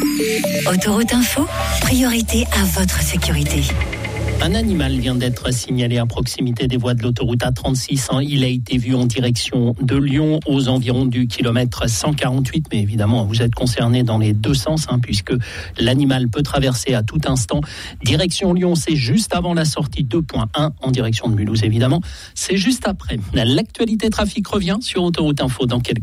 Autoroute Info, priorité à votre sécurité. Un animal vient d'être signalé à proximité des voies de l'autoroute A36. Il a été vu en direction de Lyon aux environs du kilomètre 148. Mais évidemment, vous êtes concerné dans les deux sens, puisque l'animal peut traverser à tout instant. Direction Lyon, c'est juste avant la sortie 2.1 en direction de Mulhouse, évidemment. C'est juste après. L'actualité trafic revient sur Autoroute Info dans quelques